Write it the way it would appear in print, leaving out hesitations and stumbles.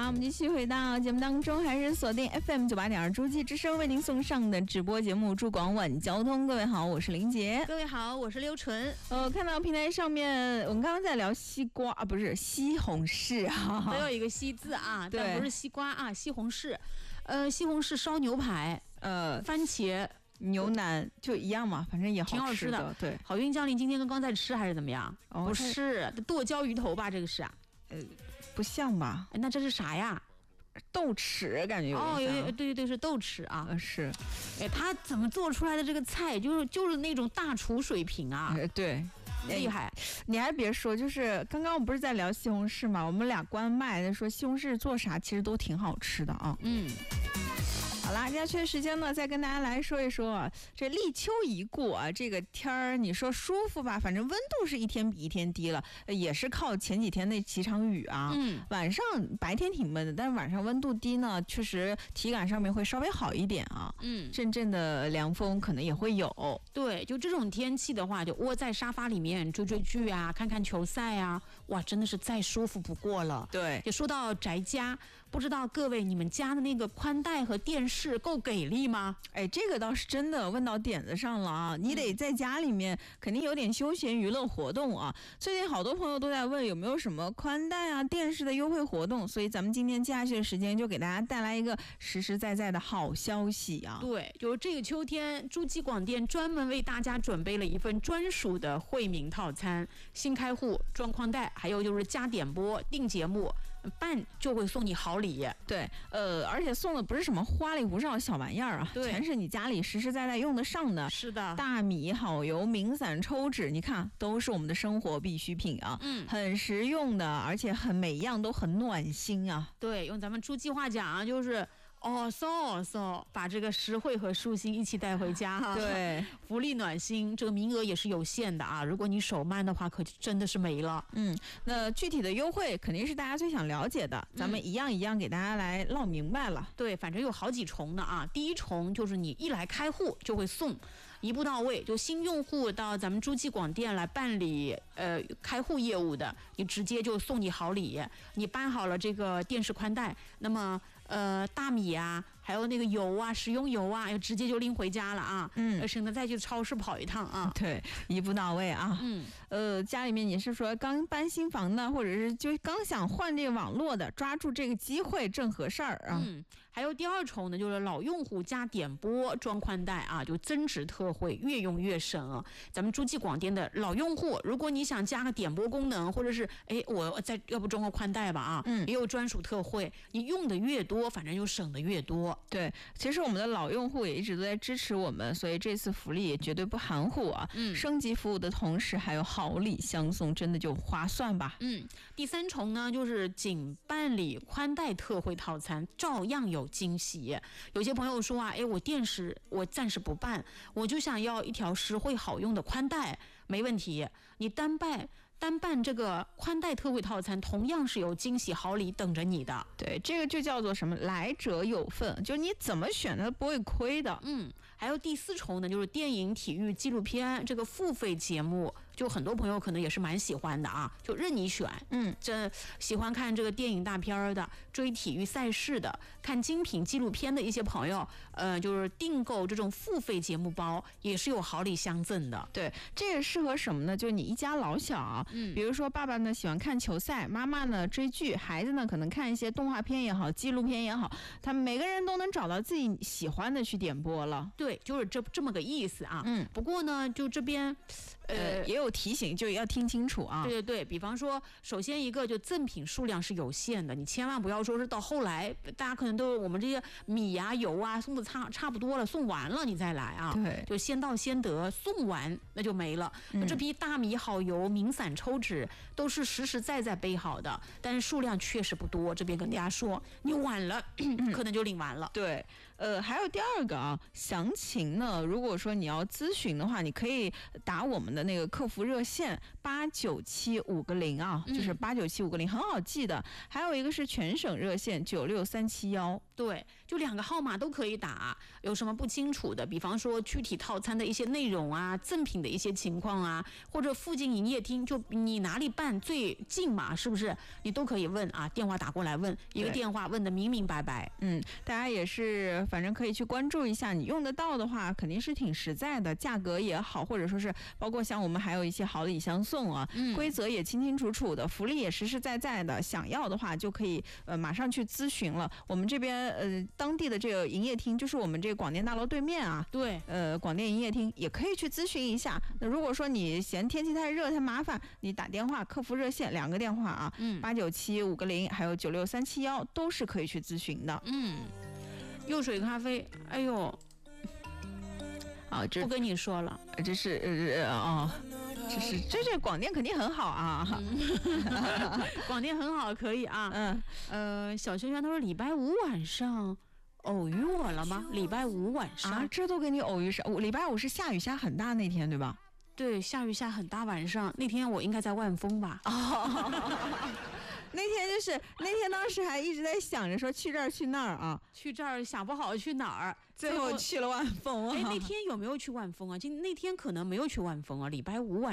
好，我们继续回到节目当中，还是锁定 FM98.2诸暨之声为您送上的直播节目《珠广晚交通》。各位好，我是林杰。 各位好，我是刘纯。 看到平台上面，我们刚刚在聊西瓜啊，不是西红柿啊， 都有一个西字啊， 对， 但不是西瓜啊，西红柿。西红柿烧牛排，番茄。 牛腩就一样嘛，反正也挺好吃的。 对， 好运降临，今天刚刚在吃还是怎么样？不是剁椒鱼头吧？这个是啊？ 不像吧？ 那这是啥呀？ 豆豉感觉有点像。 对，是豆豉啊。 是。 他怎么做出来的这个菜，就是那种大厨水平啊？ 对。 厉害， 你还别说，就是刚刚我们不是在聊西红柿嘛，我们俩关麦说西红柿做啥其实都挺好吃的啊。好啦，接下去的时间呢，再跟大家来说一说啊，这立秋一过啊，这个天儿你说舒服吧，反正温度是一天比一天低了，也是靠前几天那几场雨啊。晚上白天挺闷的，但是晚上温度低呢，确实体感上面会稍微好一点啊。阵阵的凉风可能也会有。 对，就这种天气的话，就窝在沙发里面追追剧啊，看看球赛啊，哇，真的是再舒服不过了。 对， 就说到宅家，不知道各位你们家的那个宽带和电视够给力吗？ 这个倒是真的问到点子上了啊！你得在家里面肯定有点休闲娱乐活动啊。最近好多朋友都在问有没有什么宽带啊、电视的优惠活动，所以咱们今天接下去的时间就给大家带来一个实实在在的好消息啊！ 对，就是这个秋天，诸暨广电专门为大家准备了一份专属的惠民套餐，新开户装宽带，还有就是加点播、订节目，办就会送你好礼。 对，而且送的不是什么花里胡哨的小玩意儿啊，全是你家里实实在在用得上的。 是的， 大米、好油、明散、抽纸，你看都是我们的生活必需品啊。很实用的，而且每一样都很暖心啊。 对，用咱们诸暨话讲就是把这个实惠和舒心一起带回家哈。 对， 福利暖心，这个名额也是有限的啊，如果你手慢的话可真的是没了。 那具体的优惠肯定是大家最想了解的，咱们一样一样给大家来唠明白了。 对，反正有好几重的啊。第一重就是你一来开户就会送，一步到位，就新用户到咱们诸暨广电来办理开户业务的，你直接就送你好礼。你办好了这个电视宽带，那么大米啊，还有那个油啊，食用油啊，直接就拎回家了啊。省得再去超市跑一趟啊。 对，一步到位啊。家里面你是说刚搬新房的，或者是就刚想换这个网络的，抓住这个机会正合事儿啊。 还有第二重呢，就是老用户加点播装宽带啊，就增值特惠，越用越省啊。咱们诸暨广电的老用户，如果你想加个点播功能，或者是我再要不装个宽带吧啊，也有专属特惠，你用的越多，反正就省的越多。 对，其实我们的老用户也一直都在支持我们，所以这次福利也绝对不含糊啊。升级服务的同时还有好礼相送，真的就划算吧。 第三重呢，就是仅办理宽带特惠套餐，照样有惊喜。有些朋友说啊，我电视我暂时不办，我就想要一条实惠好用的宽带，没问题，你单办这个宽带特惠套餐，同样是有惊喜好礼等着你的。 对，这个就叫做什么来者有份，就你怎么选它不会亏的。 还有第四重呢，就是电影、体育、纪录片这个付费节目，就很多朋友可能也是蛮喜欢的啊，就任你选。这喜欢看这个电影大片的，追体育赛事的，看精品纪录片的一些朋友，就是订购这种付费节目包也是有好礼相赠的。 对，这个适合什么呢？就是你一家老小啊，比如说爸爸呢喜欢看球赛，妈妈呢追剧，孩子呢可能看一些动画片也好，纪录片也好，他们每个人都能找到自己喜欢的去点播了。 对，就是这么个意思啊。不过呢，就这边也有提醒，就要听清楚啊。 对，比方说，首先一个就赠品数量是有限的，你千万不要说是到后来大家可能都我们这些米啊、油啊送的差不多了，送完了你再来啊。 对， 就先到先得，送完那就没了。这批大米、好油、明散、抽纸都是实实在在备好的，但是数量确实不多。这边跟大家说，你晚了可能就领完了。 对，还有第二个啊，详情呢，如果说你要咨询的话，你可以打我们的那个客服热线8975个0啊，就是8975个0，很好记的。还有一个是全省热线96371。 对，就2个号码都可以打，有什么不清楚的，比方说具体套餐的一些内容啊，赠品的一些情况啊，或者附近营业厅，就你哪里办最近嘛，是不是？你都可以问啊，电话打过来问，一个电话问得明明白白。 大家也是，反正可以去关注一下，你用得到的话，肯定是挺实在的，价格也好，或者说是包括像我们还有一些好礼相送啊，规则也清清楚楚的，福利也实实在在的，想要的话就可以马上去咨询了。我们这边当地的这个营业厅就是我们这个广电大楼对面啊， 对， 广电营业厅也可以去咨询一下。那如果说你嫌天气太热太麻烦，你打电话客服热线2个电话啊，897-5个0，还有96371都是可以去咨询的。 柚水咖啡，哎呦， 这不跟你说了， 这是这广电肯定很好啊， 广电很好，可以啊。小轩轩他说礼拜5晚上偶遇我了吗？礼拜5晚上啊，这都给你偶遇上。礼拜5是下雨下很大那天对吧？ 对，下雨下很大，晚上那天我应该在万丰吧。 那天当时还一直在想着说去这儿去那儿啊， 去这儿想不好去哪儿， 最后去了万丰啊。 那天有没有去万丰啊？那天可能没有去万丰啊，礼拜5晚